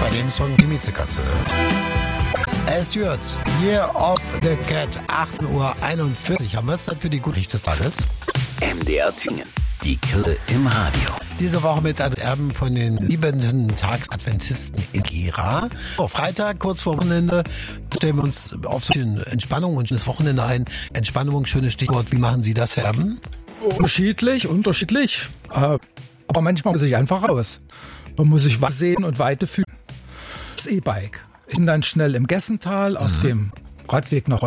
bei dem Song die Miezekatze. Es wird Year of the Cat, 18:41 Uhr. Haben wir jetzt Zeit für die Gutlicht des Tages? MDR Tübingen, die Kirche im Radio. Diese Woche mit einem Erben von den 7. Tags-Adventisten in Gera. Freitag, kurz vor Wochenende, stellen wir uns auf so eine Entspannung und das Wochenende ein. Entspannung, schönes Stichwort. Wie machen Sie das, Herr Erben? Unterschiedlich. Aber manchmal muss ich einfach raus. Man muss sich was sehen und Weite fühlen. Das E-Bike. Ich bin dann schnell im Gessental auf dem Radweg nach